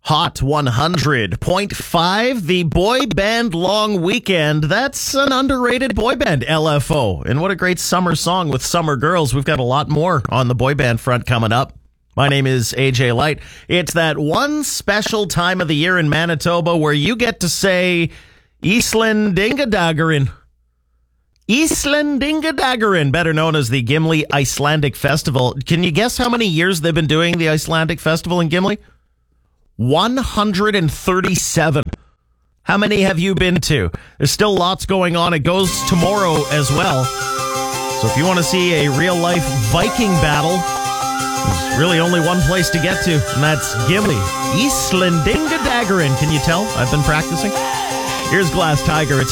Hot 100.5, the boy band long weekend. That's an underrated boy band, LFO. And what a great summer song with Summer Girls. We've got a lot more on the boy band front coming up. My name is AJ Light. It's that one special time of the year in Manitoba where you get to say Íslandingadagarin. Íslandingadagarin, better known as the Gimli Icelandic Festival. Can you guess how many years they've been doing the Icelandic Festival in Gimli? 137. How many have you been to? There's still lots going on. It goes tomorrow as well. So if you want to see a real-life Viking battle, there's really only one place to get to, and that's Gimli. Íslandingadagarin. Can you tell? I've been practicing. Here's Glass Tiger. It's